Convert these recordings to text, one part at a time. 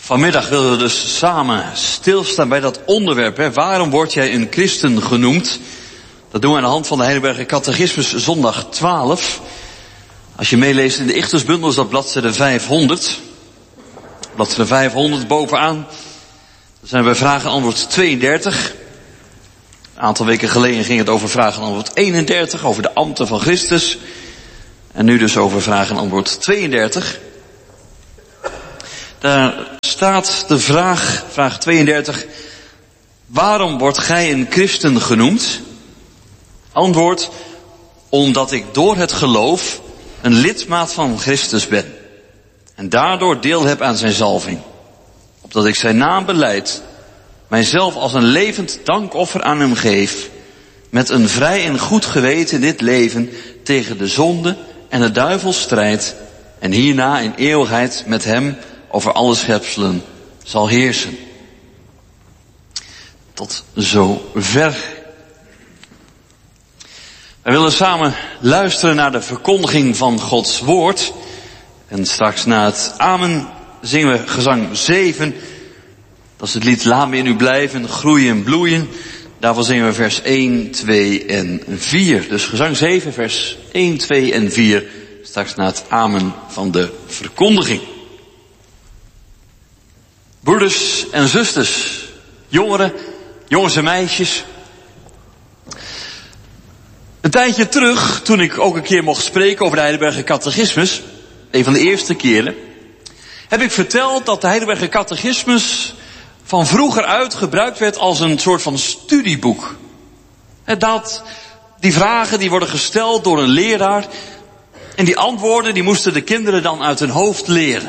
Vanmiddag willen we dus samen stilstaan bij dat onderwerp. Hè? Waarom word jij een christen genoemd? Dat doen we aan de hand van de Heidelberger Catechismus, zondag 12. Als je meeleest in de Ichtersbundel is dat bladzijde 500. Bladzijde 500 bovenaan. Dan zijn we bij vraag en antwoord 32. Een aantal weken geleden ging het over vraag en antwoord 31, over de ambten van Christus. En nu dus over vraag en antwoord 32. Daar staat de vraag 32. Waarom wordt gij een christen genoemd? Antwoord, omdat ik door het geloof een lidmaat van Christus ben. En daardoor deel heb aan zijn zalving. Opdat ik zijn naam belijd, mijzelf als een levend dankoffer aan hem geef. Met een vrij en goed geweten dit leven tegen de zonde en de duivel strijdt. En hierna in eeuwigheid met hem over alle schepselen zal heersen. Tot zover. Wij willen samen luisteren naar de verkondiging van Gods woord. En straks na het amen zingen we gezang 7. Dat is het lied Laat me in u blijven, groeien en bloeien. Daarvan zingen we vers 1, 2 en 4. Dus gezang 7, vers 1, 2 en 4. Straks na het amen van de verkondiging. Broeders en zusters, jongeren, jongens en meisjes. Een tijdje terug, toen ik ook een keer mocht spreken over de Heidelberger Catechismus, een van de eerste keren, heb ik verteld dat de Heidelberger Catechismus van vroeger uit gebruikt werd als een soort van studieboek. Dat die vragen die worden gesteld door een leraar en die antwoorden die moesten de kinderen dan uit hun hoofd leren.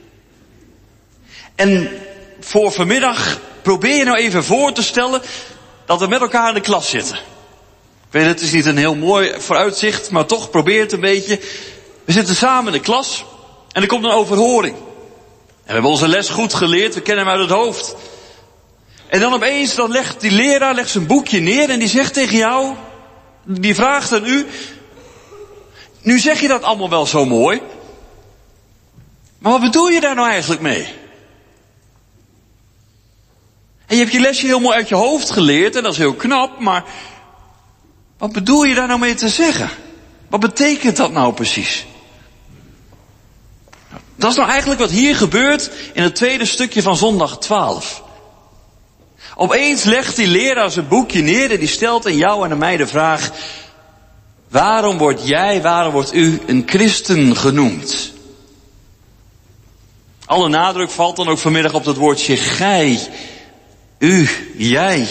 En voor vanmiddag probeer je nou even voor te stellen dat we met elkaar in de klas zitten. Ik weet, het is niet een heel mooi vooruitzicht, maar toch probeer het een beetje. We zitten samen in de klas en er komt een overhoring. En we hebben onze les goed geleerd, we kennen hem uit het hoofd. En dan opeens dan legt die leraar zijn boekje neer en die zegt tegen jou, die vraagt aan u, nu zeg je dat allemaal wel zo mooi, maar wat bedoel je daar nou eigenlijk mee? En je hebt je lesje heel mooi uit je hoofd geleerd en dat is heel knap, maar wat bedoel je daar nou mee te zeggen? Wat betekent dat nou precies? Dat is nou eigenlijk wat hier gebeurt in het tweede stukje van zondag 12. Opeens legt die leraar zijn boekje neer en die stelt aan jou en aan mij de vraag, waarom wordt u een christen genoemd? Alle nadruk valt dan ook vanmiddag op dat woordje gij, u, jij.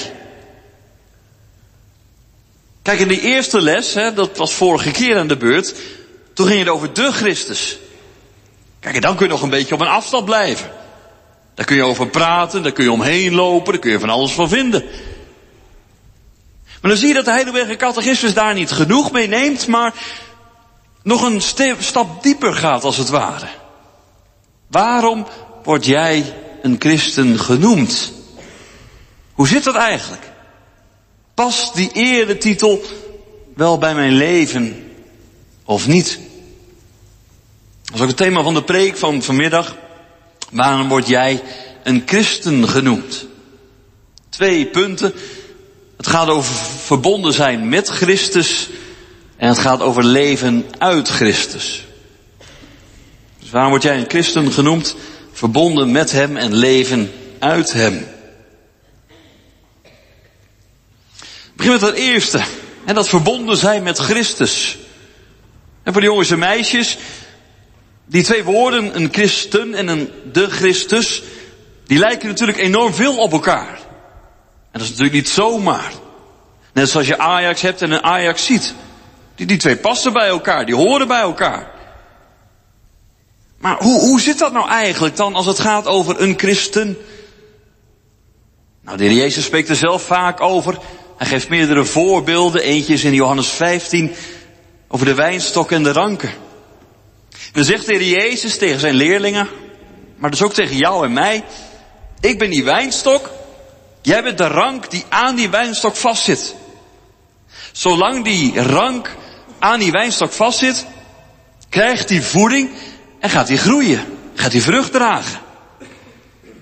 Kijk, in die eerste les, dat was vorige keer aan de beurt, toen ging het over de Christus. Kijk, en dan kun je nog een beetje op een afstand blijven. Daar kun je over praten, daar kun je omheen lopen, daar kun je van alles van vinden. Maar dan zie je dat de Heidelberger Catechismus daar niet genoeg mee neemt, maar nog een stap dieper gaat als het ware. Waarom word jij een christen genoemd? Hoe zit dat eigenlijk? Past die eretitel wel bij mijn leven of niet? Dat is ook het thema van de preek van vanmiddag. Waarom word jij een christen genoemd? 2 punten. Het gaat over verbonden zijn met Christus en het gaat over leven uit Christus. Dus waarom word jij een christen genoemd? Verbonden met hem en leven uit hem. Ik begin met het eerste. En dat verbonden zijn met Christus. En voor de jongens en meisjes, die 2 woorden, een christen en een de Christus, die lijken natuurlijk enorm veel op elkaar. En dat is natuurlijk niet zomaar. Net zoals je Ajax hebt en een Ajaxiet. Die 2 passen bij elkaar, die horen bij elkaar. Maar hoe zit dat nou eigenlijk dan als het gaat over een christen? Nou, de Heer Jezus spreekt er zelf vaak over. Hij geeft meerdere voorbeelden. Eentje is in Johannes 15 over de wijnstok en de ranken. Dan zegt de Heer Jezus tegen zijn leerlingen, maar dus ook tegen jou en mij, ik ben die wijnstok, jij bent de rank die aan die wijnstok vastzit. Zolang die rank aan die wijnstok vastzit, krijgt die voeding en gaat die groeien, gaat die vrucht dragen.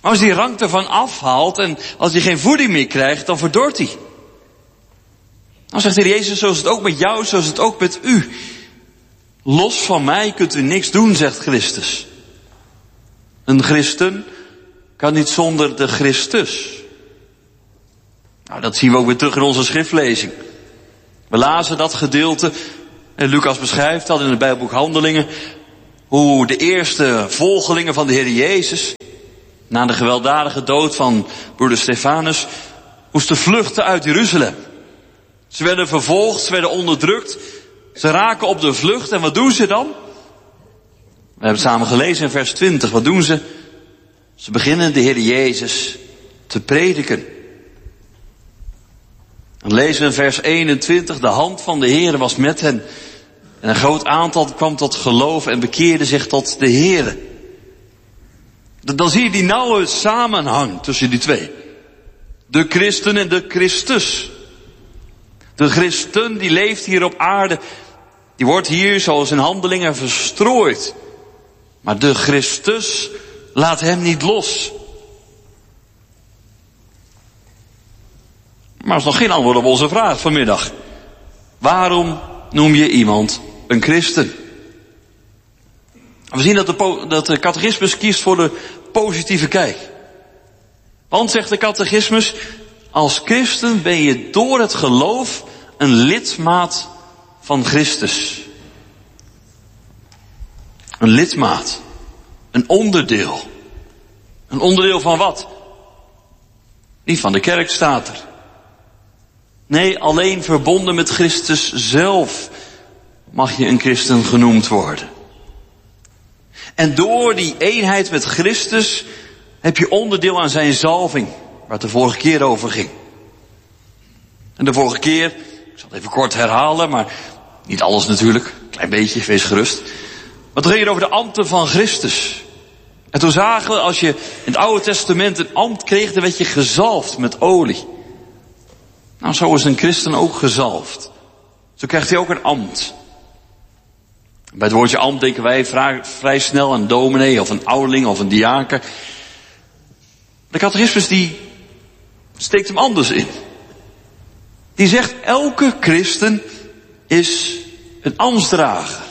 Maar als die rank ervan afhaalt en als hij geen voeding meer krijgt, dan verdort hij. Dan zegt de Heer Jezus, zo is het ook met jou, zo is het ook met u. Los van mij kunt u niks doen, zegt Christus. Een christen kan niet zonder de Christus. Nou, dat zien we ook weer terug in onze schriftlezing. We lazen dat gedeelte, en Lucas beschrijft dat in het Bijbelboek Handelingen, hoe de eerste volgelingen van de Heer Jezus, na de gewelddadige dood van broeder Stefanus, moesten vluchten uit Jeruzalem. Ze werden vervolgd, ze werden onderdrukt, ze raken op de vlucht en wat doen ze dan? We hebben het samen gelezen in vers 20, wat doen ze? Ze beginnen de Heer Jezus te prediken. Dan lezen we in vers 21, de hand van de Heer was met hen. En een groot aantal kwam tot geloof en bekeerde zich tot de Heer. Dan zie je die nauwe samenhang tussen die twee. De christen en de Christus. De christen die leeft hier op aarde, die wordt hier zoals in Handelingen verstrooid. Maar de Christus laat hem niet los. Maar dat is nog geen antwoord op onze vraag vanmiddag. Waarom noem je iemand een christen? We zien dat de catechismus kiest voor de positieve kijk. Want, zegt de catechismus, als christen ben je door het geloof een lidmaat van Christus. Een lidmaat. Een onderdeel. Een onderdeel van wat? Niet van de kerk staat er. Nee, alleen verbonden met Christus zelf mag je een christen genoemd worden. En door die eenheid met Christus heb je onderdeel aan zijn zalving, waar het de vorige keer over ging. En de vorige keer, ik zal het even kort herhalen, maar niet alles natuurlijk, een klein beetje, wees gerust. Maar toen ging het over de ambten van Christus. En toen zagen we, als je in het Oude Testament een ambt kreeg, dan werd je gezalfd met olie. Nou, zo is een christen ook gezalfd. Zo krijgt hij ook een ambt. Bij het woordje ambt denken wij vrij snel aan een dominee of een ouderling of een diaken. De catechismus die steekt hem anders in. Die zegt, elke christen is een ambtsdrager.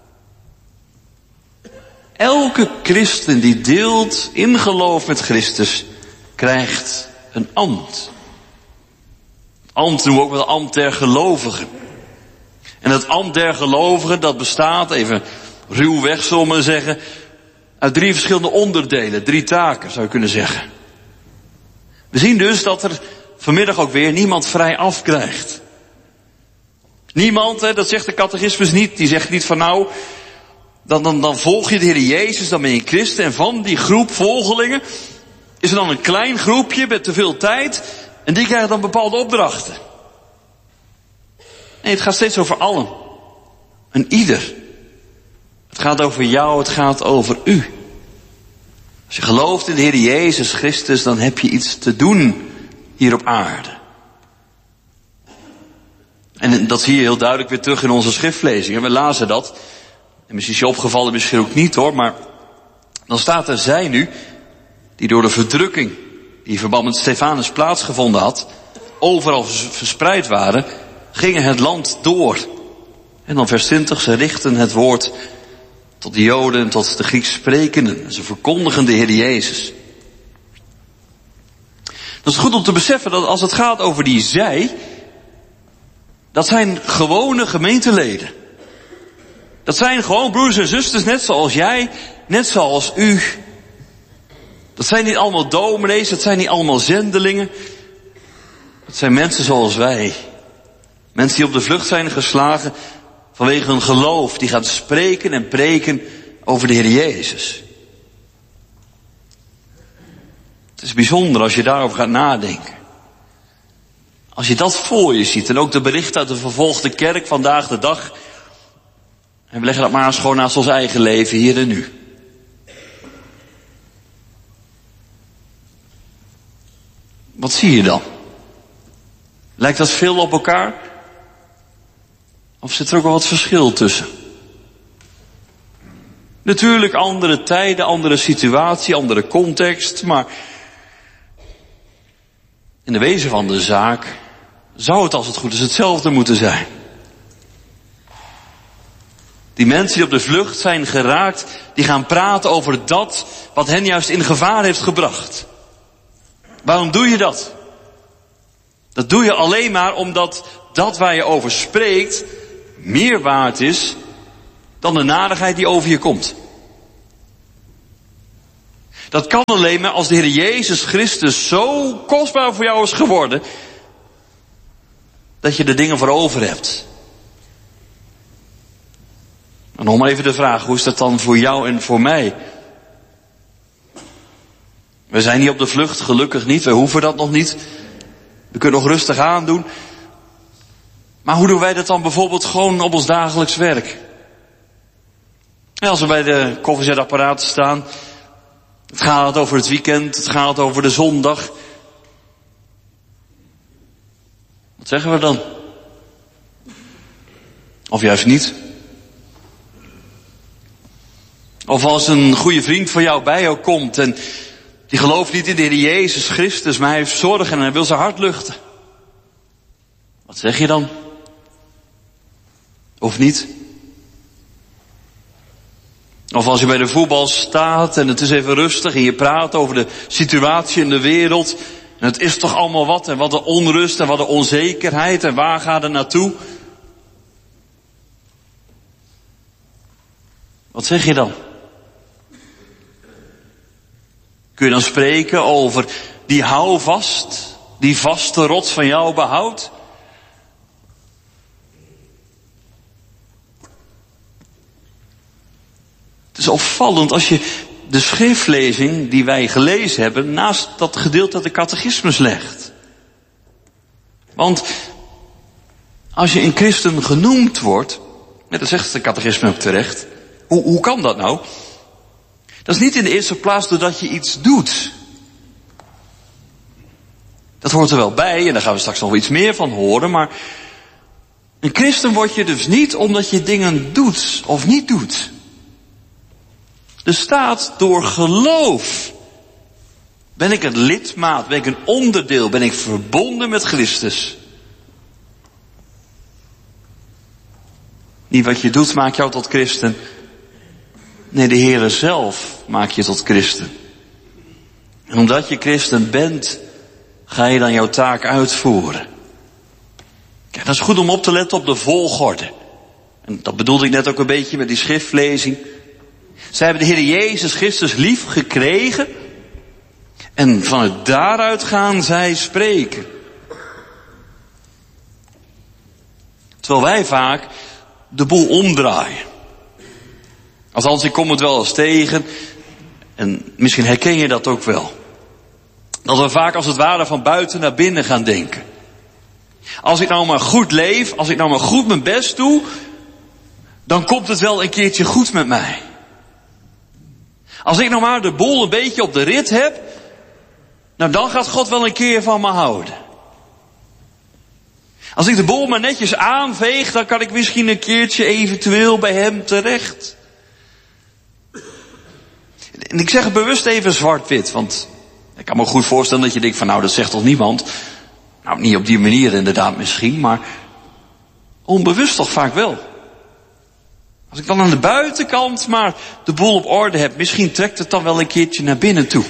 Elke christen die deelt in geloof met Christus, krijgt een ambt. Het ambt noemen we ook wel het ambt der gelovigen. En het ambt der gelovigen, dat bestaat, even ruwweg zullen we maar zeggen, uit 3 verschillende onderdelen, 3 taken zou je kunnen zeggen. We zien dus dat er vanmiddag ook weer niemand vrij afkrijgt. Niemand, dat zegt de catechismus niet, die zegt niet van nou, dan volg je de Heer Jezus, dan ben je christen en van die groep volgelingen is er dan een klein groepje met te veel tijd en die krijgen dan bepaalde opdrachten. Nee, het gaat steeds over allen. En ieder. Het gaat over jou, het gaat over u. Als je gelooft in de Heer Jezus Christus, dan heb je iets te doen hier op aarde. En dat zie je heel duidelijk weer terug in onze schriftlezingen. We lazen dat. En misschien is je opgevallen, misschien ook niet hoor. Maar dan staat er, zij nu, die door de verdrukking, die in verband met Stefanus plaatsgevonden had, overal verspreid waren, gingen het land door. En dan vers 20, ze richten het woord tot de Joden en tot de Grieks sprekenden. En ze verkondigen de Heer Jezus. Dat is goed om te beseffen dat als het gaat over die zij, dat zijn gewone gemeenteleden. Dat zijn gewoon broers en zusters, net zoals jij, net zoals u. Dat zijn niet allemaal dominees, dat zijn niet allemaal zendelingen. Dat zijn mensen zoals wij. Mensen die op de vlucht zijn geslagen vanwege hun geloof. Die gaan spreken en preken over de Heer Jezus. Het is bijzonder als je daarover gaat nadenken. Als je dat voor je ziet en ook de berichten uit de vervolgde kerk vandaag de dag. En we leggen dat maar eens gewoon naast ons eigen leven hier en nu. Wat zie je dan? Lijkt dat veel op elkaar? Of zit er ook wel wat verschil tussen? Natuurlijk andere tijden, andere situatie, andere context, maar in de wezen van de zaak zou het als het goed is hetzelfde moeten zijn. Die mensen die op de vlucht zijn geraakt, die gaan praten over dat wat hen juist in gevaar heeft gebracht. Waarom doe je dat? Dat doe je alleen maar omdat dat waar je over spreekt meer waard is dan de narigheid die over je komt. Dat kan alleen maar als de Heer Jezus Christus zo kostbaar voor jou is geworden, dat je er dingen voor over hebt. En nog maar even de vraag, hoe is dat dan voor jou en voor mij? We zijn niet op de vlucht, gelukkig niet, we hoeven dat nog niet. We kunnen nog rustig aandoen. Maar hoe doen wij dat dan bijvoorbeeld gewoon op ons dagelijks werk? Ja, als we bij de koffiezetapparaten staan, het gaat over het weekend, het gaat over de zondag. Wat zeggen we dan? Of juist niet? Of als een goede vriend van jou bij jou komt en die gelooft niet in de Heer Jezus Christus, maar hij heeft zorgen en hij wil zijn hart luchten. Wat zeg je dan? Of niet? Of als je bij de voetbal staat en het is even rustig en je praat over de situatie in de wereld. En het is toch allemaal wat en wat de onrust en wat de onzekerheid en waar gaat het naartoe? Wat zeg je dan? Kun je dan spreken over die houvast, die vaste rots van jouw behoud? Het is opvallend als je de schriftlezing die wij gelezen hebben naast dat gedeelte uit de catechismus legt. Want als je een christen genoemd wordt, dat zegt de catechisme ook terecht, hoe kan dat nou? Dat is niet in de eerste plaats doordat je iets doet. Dat hoort er wel bij en daar gaan we straks nog iets meer van horen, maar een christen word je dus niet omdat je dingen doet of niet doet. Er staat door geloof. Ben ik een lidmaat, ben ik een onderdeel, ben ik verbonden met Christus. Niet wat je doet maakt jou tot christen. Nee, de Heere zelf maakt je tot christen. En omdat je christen bent, ga je dan jouw taak uitvoeren. Kijk, dat is goed om op te letten op de volgorde. En dat bedoelde ik net ook een beetje met die schriftlezing. Zij hebben de Heer Jezus Christus lief gekregen. En vanuit daaruit gaan zij spreken. Terwijl wij vaak de boel omdraaien. Althans, ik kom het wel eens tegen. En misschien herken je dat ook wel. Dat we vaak als het ware van buiten naar binnen gaan denken. Als ik nou maar goed leef, als ik nou maar goed mijn best doe, dan komt het wel een keertje goed met mij. Als ik nou maar de boel een beetje op de rit heb, nou dan gaat God wel een keer van me houden. Als ik de boel maar netjes aanveeg, dan kan ik misschien een keertje eventueel bij hem terecht. En ik zeg het bewust even zwart-wit, want ik kan me goed voorstellen dat je denkt van nou dat zegt toch niemand. Nou niet op die manier inderdaad misschien, maar onbewust toch vaak wel. Als ik dan aan de buitenkant maar de boel op orde heb, misschien trekt het dan wel een keertje naar binnen toe.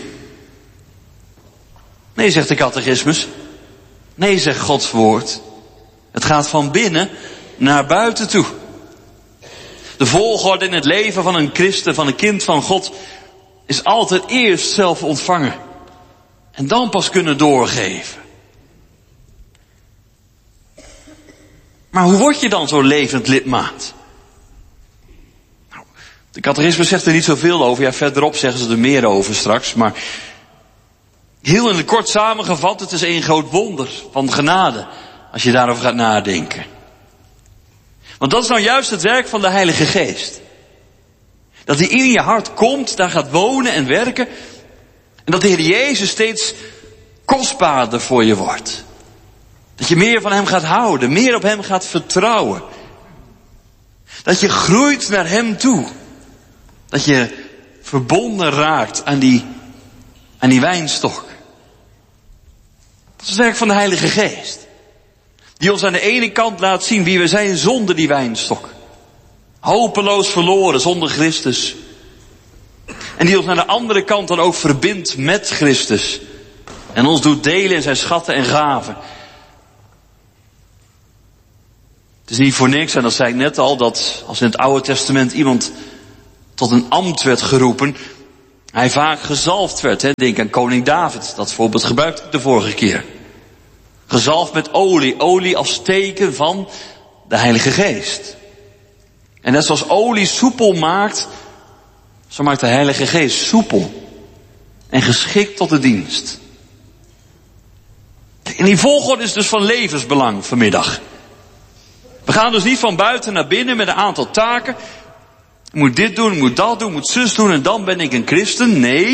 Nee, zegt de catechismus. Nee, zegt Gods woord. Het gaat van binnen naar buiten toe. De volgorde in het leven van een christen, van een kind van God, is altijd eerst zelf ontvangen. En dan pas kunnen doorgeven. Maar hoe word je dan zo'n levend lidmaat? Nou, de catechismus zegt er niet zoveel over. Ja, verderop zeggen ze er meer over straks. Maar heel in het kort samengevat, het is één groot wonder van genade. Als je daarover gaat nadenken. Want dat is nou juist het werk van de Heilige Geest. Dat hij in je hart komt, daar gaat wonen en werken. En dat de Heer Jezus steeds kostbaarder voor je wordt. Dat je meer van hem gaat houden, meer op hem gaat vertrouwen. Dat je groeit naar hem toe. Dat je verbonden raakt aan die wijnstok. Dat is het werk van de Heilige Geest. Die ons aan de ene kant laat zien wie we zijn zonder die wijnstok. Hopeloos verloren zonder Christus. En die ons aan de andere kant dan ook verbindt met Christus. En ons doet delen in zijn schatten en gaven. Het is niet voor niks, en dat zei ik net al, dat als in het Oude Testament iemand tot een ambt werd geroepen, hij vaak gezalfd werd. Hè? Denk aan koning David, dat voorbeeld gebruikte ik de vorige keer. Gezalfd met olie, olie als teken van de Heilige Geest. En net zoals olie soepel maakt, zo maakt de Heilige Geest soepel en geschikt tot de dienst. En die volgorde is dus van levensbelang vanmiddag. We gaan dus niet van buiten naar binnen met een aantal taken. Ik moet dit doen, ik moet dat doen, ik moet zus doen en dan ben ik een christen. Nee.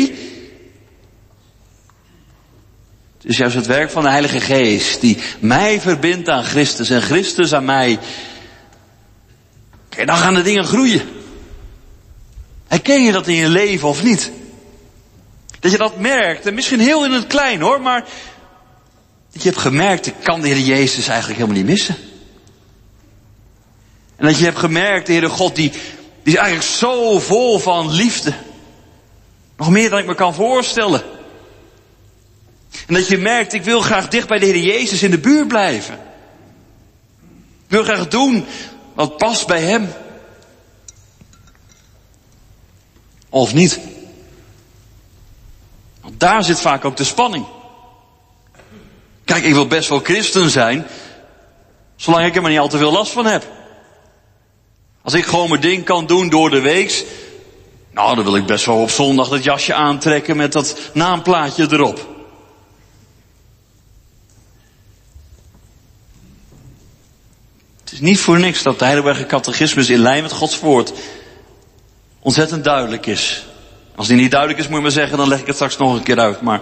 Het is juist het werk van de Heilige Geest die mij verbindt aan Christus en Christus aan mij. Kijk, dan gaan de dingen groeien. Herken je dat in je leven of niet? Dat je dat merkt, en misschien heel in het klein hoor, maar dat je hebt gemerkt, ik kan de Heer Jezus eigenlijk helemaal niet missen. En dat je hebt gemerkt, de Heere God, die is eigenlijk zo vol van liefde. Nog meer dan ik me kan voorstellen. En dat je merkt, ik wil graag dicht bij de Heer Jezus in de buurt blijven. Ik wil graag doen wat past bij Hem. Of niet. Want daar zit vaak ook de spanning. Kijk, ik wil best wel christen zijn, zolang ik er maar niet al te veel last van heb. Als ik gewoon mijn ding kan doen door de week, nou, dan wil ik best wel op zondag dat jasje aantrekken met dat naamplaatje erop. Het is niet voor niks dat de Heidelberger Catechismus in lijn met Gods woord ontzettend duidelijk is. Als die niet duidelijk is, moet je maar zeggen, dan leg ik het straks nog een keer uit. Maar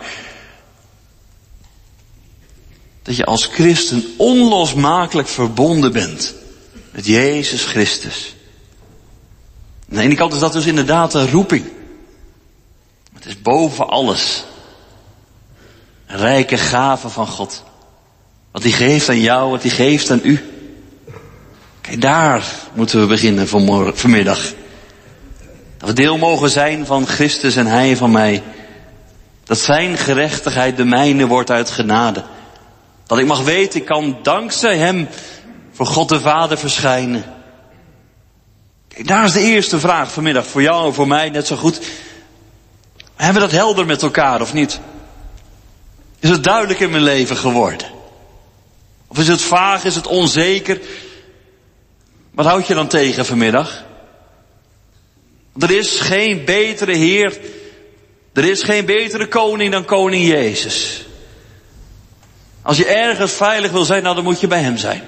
dat je als christen onlosmakelijk verbonden bent met Jezus Christus. Aan de ene kant is dat dus inderdaad een roeping. Het is boven alles een rijke gave van God. Wat hij geeft aan jou, wat hij geeft aan u. Kijk, daar moeten we beginnen vanmiddag. Dat we deel mogen zijn van Christus en Hij van mij. Dat zijn gerechtigheid de mijne wordt uit genade. Dat ik mag weten, ik kan dankzij Hem voor God de Vader verschijnen. Kijk, daar is de eerste vraag vanmiddag voor jou en voor mij net zo goed. Hebben we dat helder met elkaar of niet? Is het duidelijk in mijn leven geworden? Of is het vaag, is het onzeker? Wat houd je dan tegen vanmiddag? Er is geen betere Heer, er is geen betere koning dan koning Jezus. Als je ergens veilig wil zijn, nou dan moet je bij Hem zijn.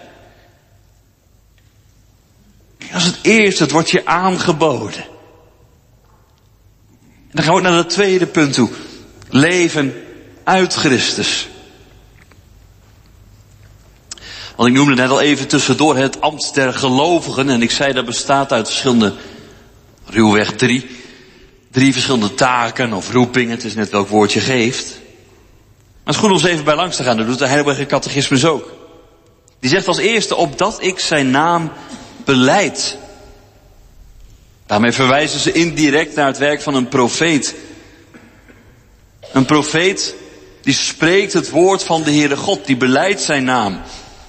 Dat is het eerste, het wordt je aangeboden. En dan gaan we naar het tweede punt toe. Leven uit Christus. Want ik noemde net al even tussendoor het ambt der gelovigen. En ik zei dat bestaat uit verschillende, ruwweg drie verschillende taken of roepingen. Het is net welk woord je geeft. Maar het is goed om eens even bij langs te gaan. Dat doet de Heidelberger Catechismus ook. Die zegt als eerste, opdat ik zijn naam belijd. Daarmee verwijzen ze indirect naar het werk van een profeet. Een profeet die spreekt het woord van de Heere God, die belijdt zijn naam.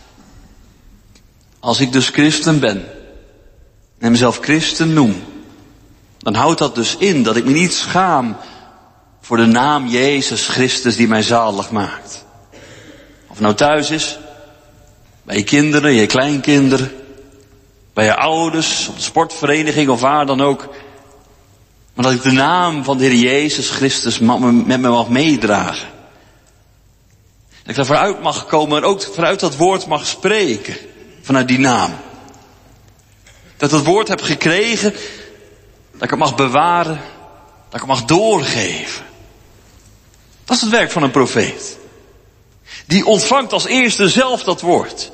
Als ik dus christen ben en mezelf christen noem, dan houdt dat dus in dat ik me niet schaam voor de naam Jezus Christus die mij zalig maakt. Of het nou thuis is, bij je kinderen, je kleinkinderen, bij je ouders, op de sportvereniging of waar dan ook. Maar dat ik de naam van de Heer Jezus Christus met me mag meedragen. Dat ik daar vooruit mag komen en ook vanuit dat woord mag spreken. Vanuit die naam. Dat ik het woord heb gekregen, dat ik het mag bewaren, dat ik het mag doorgeven. Dat is het werk van een profeet. Die ontvangt als eerste zelf dat woord.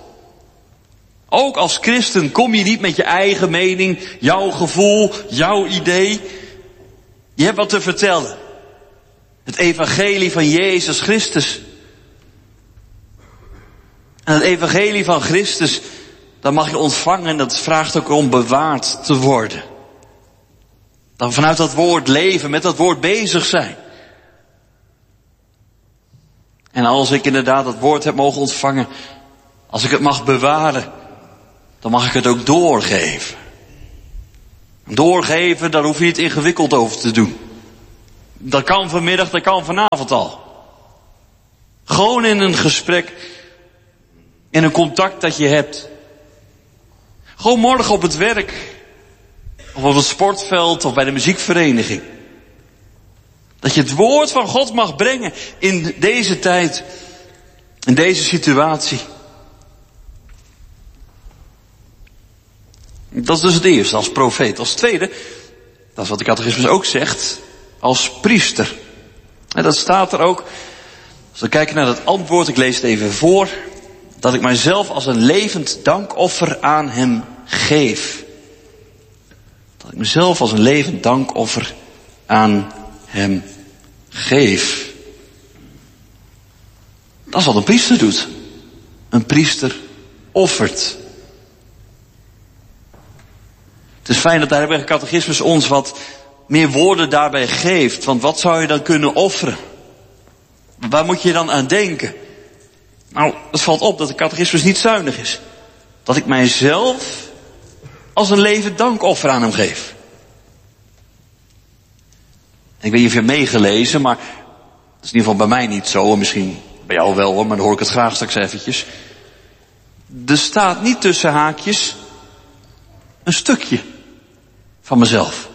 Ook als christen kom je niet met je eigen mening, jouw gevoel, jouw idee. Je hebt wat te vertellen. Het evangelie van Jezus Christus. En het evangelie van Christus, dat mag je ontvangen en dat vraagt ook om bewaard te worden. Dan vanuit dat woord leven, met dat woord bezig zijn. En als ik inderdaad dat woord heb mogen ontvangen, als ik het mag bewaren, dan mag ik het ook doorgeven. Doorgeven, daar hoef je niet ingewikkeld over te doen. Dat kan vanmiddag, dat kan vanavond al. Gewoon in een gesprek, in een contact dat je hebt. Gewoon morgen op het werk, of op het sportveld, of bij de muziekvereniging. Dat je het woord van God mag brengen in deze tijd, in deze situatie. Dat is dus het eerste, als profeet. Als tweede, dat is wat de catechismus ook zegt, als priester. En dat staat er ook, als we kijken naar het antwoord, ik lees het even voor, dat ik mijzelf als een levend dankoffer aan hem geef. Dat ik mezelf als een levend dankoffer aan hem geef. Dat is wat een priester doet. Een priester offert. Het is fijn dat de Heilige Catechismus ons wat meer woorden daarbij geeft. Want wat zou je dan kunnen offeren? Waar moet je dan aan denken? Nou, het valt op dat de catechismus niet zuinig is. Dat ik mijzelf als een levend dankoffer aan hem geef. Ik weet niet of je hebt meegelezen, maar dat is in ieder geval bij mij niet zo. En misschien bij jou wel hoor, maar dan hoor ik het graag straks eventjes. Er staat niet tussen haakjes een stukje van mezelf.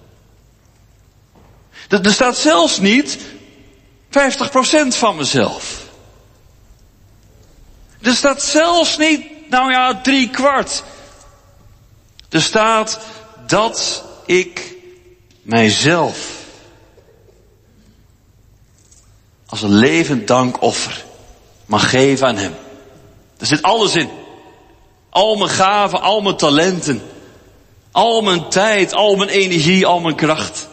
Er staat zelfs niet 50% van mezelf. Er staat zelfs niet, 3/4. Er staat dat ik mijzelf als een levend dankoffer mag geven aan hem. Er zit alles in. Al mijn gaven, al mijn talenten. Al mijn tijd, al mijn energie, al mijn kracht.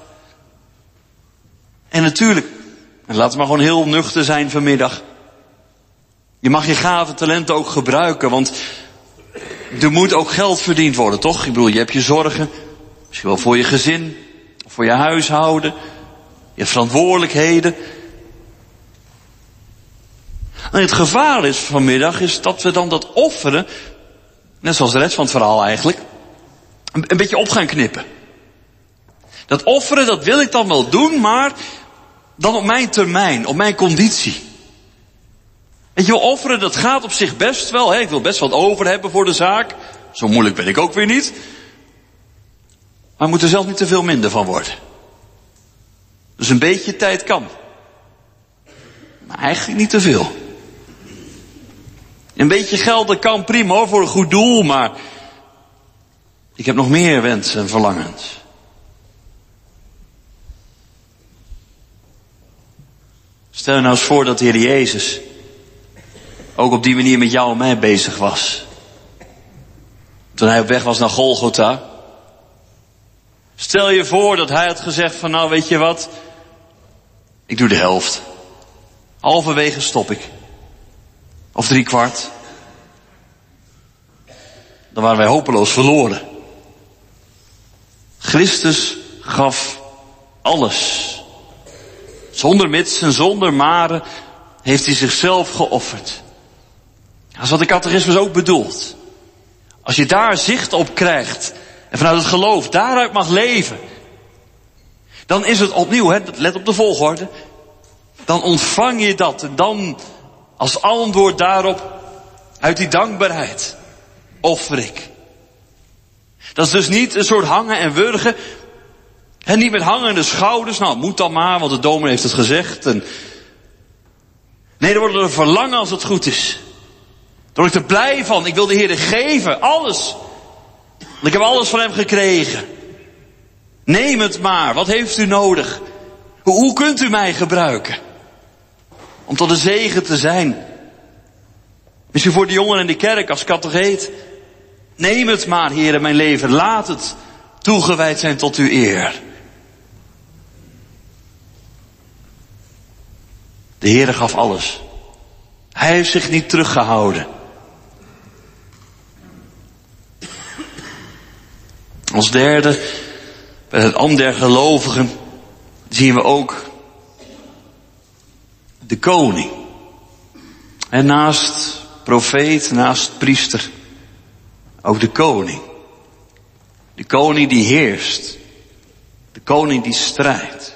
En natuurlijk, en laten we maar gewoon heel nuchter zijn vanmiddag. Je mag je gaven, talenten ook gebruiken, want er moet ook geld verdiend worden, toch? Ik bedoel, je hebt je zorgen, misschien wel voor je gezin, of voor je huishouden. Je hebt verantwoordelijkheden. En het gevaar is vanmiddag, is dat we dan dat offeren, net zoals de rest van het verhaal eigenlijk, een beetje op gaan knippen. Dat offeren, dat wil ik dan wel doen, maar dan op mijn termijn, op mijn conditie. Weet je wel, offeren, dat gaat op zich best wel. Hè? Ik wil best wat over hebben voor de zaak. Zo moeilijk ben ik ook weer niet. Maar moet er zelf niet te veel minder van worden. Dus een beetje tijd kan. Maar eigenlijk niet te veel. Een beetje geld, dat kan prima hoor, voor een goed doel, maar ik heb nog meer wensen en verlangens. Stel je nou eens voor dat de Heer Jezus ook op die manier met jou en mij bezig was. Toen hij op weg was naar Golgotha. Stel je voor dat hij had gezegd van nou weet je wat, ik doe de helft. Halverwege stop ik. Of 3/4. Dan waren wij hopeloos verloren. Christus gaf alles. Zonder mits en zonder maren heeft hij zichzelf geofferd. Dat is wat de catechismus ook bedoelt. Als je daar zicht op krijgt en vanuit het geloof daaruit mag leven, dan is het opnieuw, let op de volgorde, dan ontvang je dat en dan als antwoord daarop, uit die dankbaarheid, offer ik. Dat is dus niet een soort hangen en wurgen. En niet met hangende schouders. Nou, het moet dan maar, want de dominee heeft het gezegd. Nee, er wordt een verlangen als het goed is. Daar word ik er blij van. Ik wil de Heer geven. Alles. Want ik heb alles van hem gekregen. Neem het maar. Wat heeft u nodig? Hoe kunt u mij gebruiken? Om tot een zegen te zijn. Misschien voor de jongeren in de kerk als catecheet. Neem het maar, Heer, in mijn leven. Laat het toegewijd zijn tot uw eer. De Heere gaf alles. Hij heeft zich niet teruggehouden. Als derde, bij het ambt der gelovigen, zien we ook de koning. En naast profeet, naast priester, ook de koning. De koning die heerst. De koning die strijdt.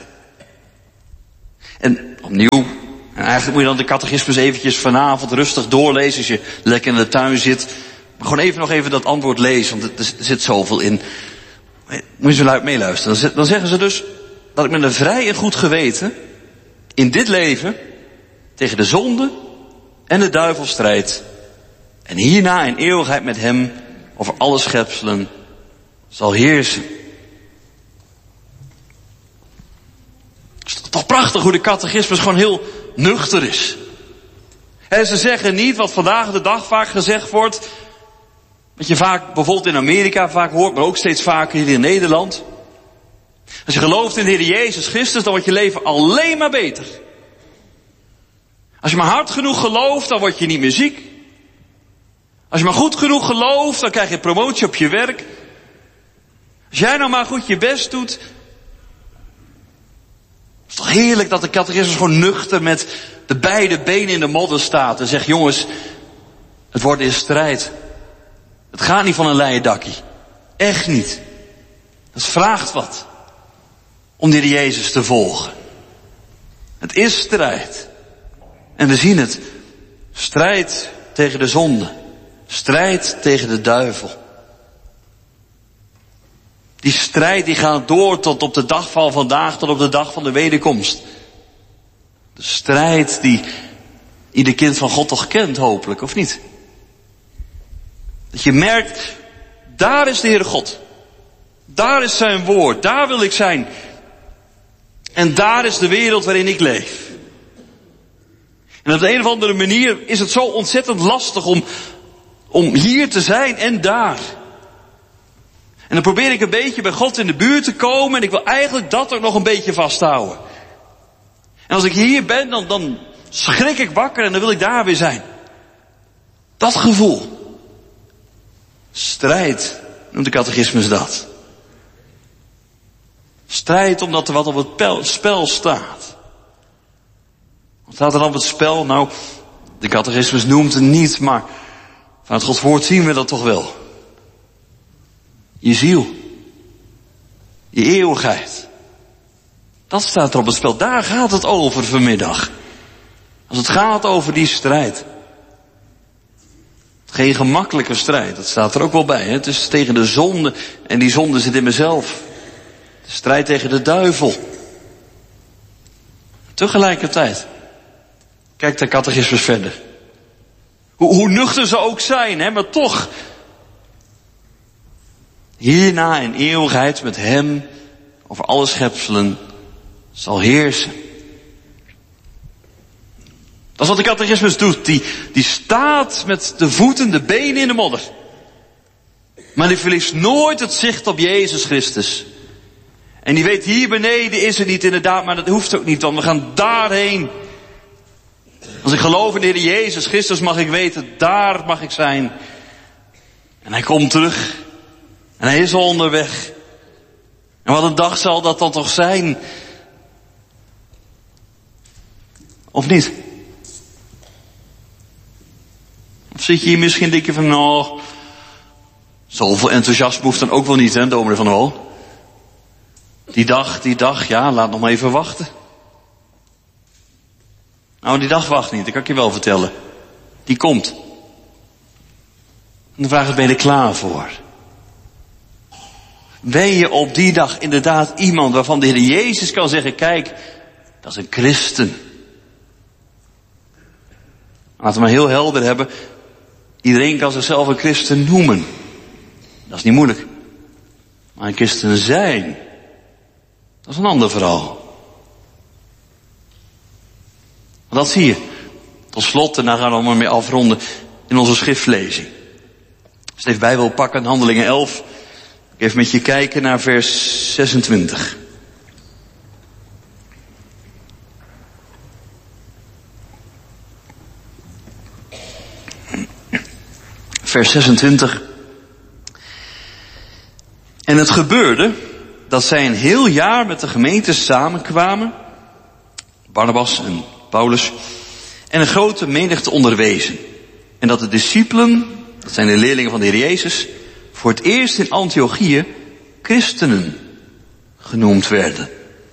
En opnieuw, en eigenlijk moet je dan de catechismus eventjes vanavond rustig doorlezen als je lekker in de tuin zit. Maar gewoon nog even dat antwoord lezen, want er zit zoveel in. Moet je zo luid meeluisteren. Dan zeggen ze dus dat ik met een vrij en goed geweten in dit leven tegen de zonde en de duivel strijd. En hierna in eeuwigheid met hem over alle schepselen zal heersen. Het is toch prachtig hoe de catechismus gewoon heel nuchter is. En ze zeggen niet wat vandaag de dag vaak gezegd wordt. Wat je vaak bijvoorbeeld in Amerika vaak hoort, maar ook steeds vaker hier in Nederland. Als je gelooft in de Heer Jezus Christus, dan wordt je leven alleen maar beter. Als je maar hard genoeg gelooft, dan word je niet meer ziek. Als je maar goed genoeg gelooft, dan krijg je promotie op je werk. Als jij nou maar goed je best doet. Het is toch heerlijk dat de catechismus gewoon nuchter met de beide benen in de modder staat. En zegt, jongens, het wordt in strijd. Het gaat niet van een leien dakkie. Echt niet. Dat vraagt wat. Om die Jezus te volgen. Het is strijd. En we zien het. Strijd tegen de zonde. Strijd tegen de duivel. Die strijd die gaat door tot op de dag van vandaag, tot op de dag van de wederkomst. De strijd die ieder kind van God toch kent, hopelijk, of niet? Dat je merkt, daar is de Heere God. Daar is zijn woord, daar wil ik zijn. En daar is de wereld waarin ik leef. En op de een of andere manier is het zo ontzettend lastig om hier te zijn en daar. En dan probeer ik een beetje bij God in de buurt te komen en ik wil eigenlijk dat ook nog een beetje vasthouden. En als ik hier ben, dan schrik ik wakker en dan wil ik daar weer zijn. Dat gevoel. Strijd, noemt de catechismus dat. Strijd omdat er wat op het spel staat. Wat staat er dan op het spel? Nou, de catechismus noemt het niet, maar van het Gods woord zien we dat toch wel. Je ziel. Je eeuwigheid. Dat staat er op het spel. Daar gaat het over vanmiddag. Als het gaat over die strijd. Geen gemakkelijke strijd, dat staat er ook wel bij. Hè? Het is tegen de zonde en die zonde zit in mezelf. De strijd tegen de duivel. Tegelijkertijd. Kijk de catechismus verder. Hoe nuchter ze ook zijn, hè, maar toch. Hierna in eeuwigheid met hem over alle schepselen zal heersen. Dat is wat de catechismus doet. Die staat met de voeten, de benen in de modder. Maar die verliest nooit het zicht op Jezus Christus. En die weet, hier beneden is het niet inderdaad, maar dat hoeft ook niet, want we gaan daarheen. Als ik geloof in de Heer Jezus Christus mag ik weten, daar mag ik zijn. En hij komt terug. En hij is al onderweg. En wat een dag zal dat dan toch zijn? Of niet? Of zit je hier misschien denken van, nou, zoveel enthousiasme hoeft dan ook wel niet, hè, dominee van der Wal. Die dag, ja, laat nog maar even wachten. Nou, die dag wacht niet, dat kan ik je wel vertellen. Die komt. En de vraag is, ben je er klaar voor? Ben je op die dag inderdaad iemand waarvan de Heer Jezus kan zeggen, kijk, dat is een christen. Laten we maar heel helder hebben. Iedereen kan zichzelf een christen noemen. Dat is niet moeilijk. Maar een christen zijn, dat is een ander verhaal. Dat zie je. Tot slot, en daar gaan we maar mee afronden, in onze schriftlezing. Als je even bij wil pakken, Handelingen 11. Ik even met je kijken naar vers 26. vers 26. En het gebeurde dat zij een heel jaar met de gemeente samenkwamen, Barnabas en Paulus, en een grote menigte onderwezen. En dat de discipelen, dat zijn de leerlingen van de Heer Jezus, voor het eerst in Antiochië christenen genoemd werden.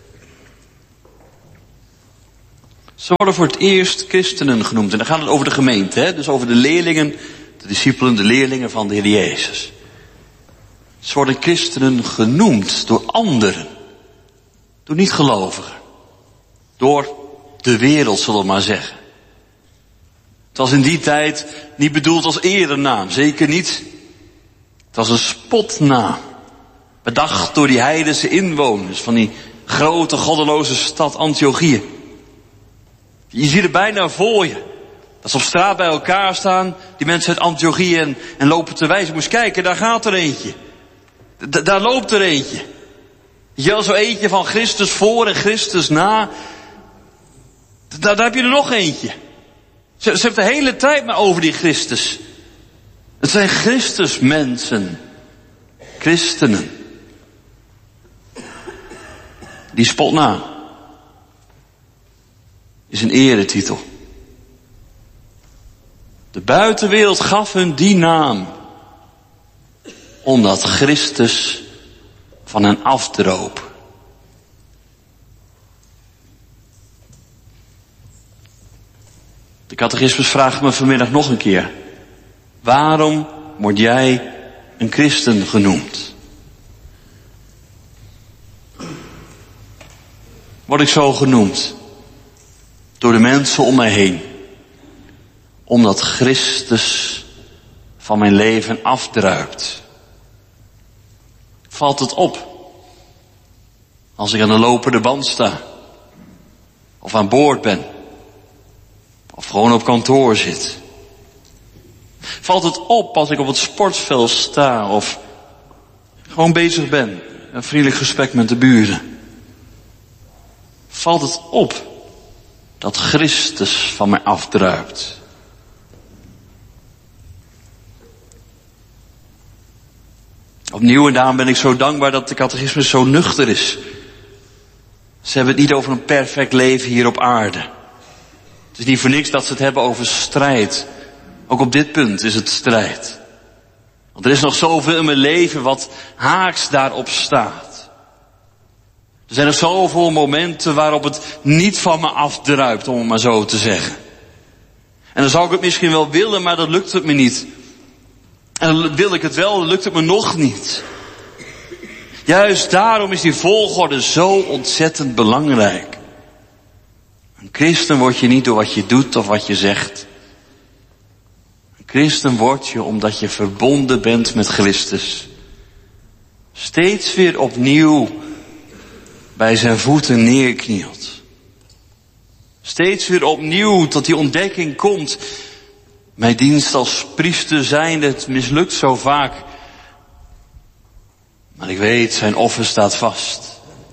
Ze worden voor het eerst christenen genoemd. En dan gaat het over de gemeente, hè? Dus over de leerlingen, de discipelen, de leerlingen van de Heer Jezus. Ze worden christenen genoemd door anderen. Door niet-gelovigen. Door de wereld, zullen we maar zeggen. Het was in die tijd niet bedoeld als erenaam, zeker niet. Het was een spotnaam. Bedacht door die heidense inwoners van die grote goddeloze stad Antiochië. Je ziet het bijna voor je. Dat ze op straat bij elkaar staan, die mensen uit Antiochië en lopen te wijzen. Moest kijken, daar gaat er eentje. Daar loopt er eentje. Weet je wel, zo eentje van Christus voor en Christus na. Daar heb je er nog eentje. Ze hebben de hele tijd maar over die Christus. Het zijn Christusmensen. Christenen. Die spotnaam is een eretitel. De buitenwereld gaf hun die naam omdat Christus van hen afdroop. De catechismus vraagt me vanmiddag nog een keer: waarom word jij een christen genoemd? Word ik zo genoemd door de mensen om mij heen, omdat Christus van mijn leven afdruipt? Valt het op als ik aan de lopende band sta, of aan boord ben, of gewoon op kantoor zit? Valt het op als ik op het sportveld sta of gewoon bezig ben, een vriendelijk gesprek met de buren? Valt het op dat Christus van mij afdruipt? Opnieuw, en daarom ben ik zo dankbaar dat de catechismus zo nuchter is. Ze hebben het niet over een perfect leven hier op aarde. Het is niet voor niks dat ze het hebben over strijd. Ook op dit punt is het strijd. Want er is nog zoveel in mijn leven wat haaks daarop staat. Er zijn nog zoveel momenten waarop het niet van me afdruipt, om het maar zo te zeggen. En dan zou ik het misschien wel willen, maar dat lukt het me niet. En dan wil ik het wel, dan lukt het me nog niet. Juist daarom is die volgorde zo ontzettend belangrijk. Een christen word je niet door wat je doet of wat je zegt. Een christen word je omdat je verbonden bent met Christus. Steeds weer opnieuw bij zijn voeten neerknielt. Steeds weer opnieuw tot die ontdekking komt: mijn dienst als priester zijnde, het mislukt zo vaak. Maar ik weet, zijn offer staat vast.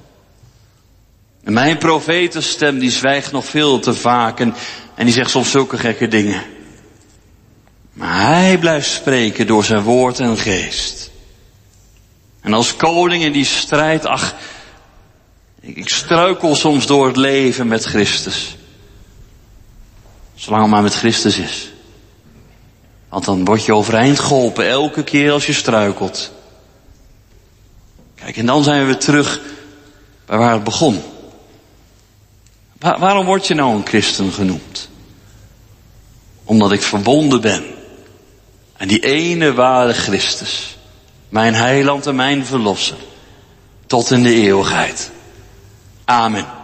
En mijn profetenstem die zwijgt nog veel te vaak en die zegt soms zulke gekke dingen. Maar hij blijft spreken door zijn woord en geest. En als koning in die strijd, ach, ik struikel soms door het leven met Christus. Zolang het maar met Christus is. Want dan word je overeind geholpen elke keer als je struikelt. Kijk, en dan zijn we weer terug bij waar het begon. Waarom word je nou een christen genoemd? Omdat ik verbonden ben aan die ene ware Christus. Mijn heiland en mijn verlosser. Tot in de eeuwigheid. Amen.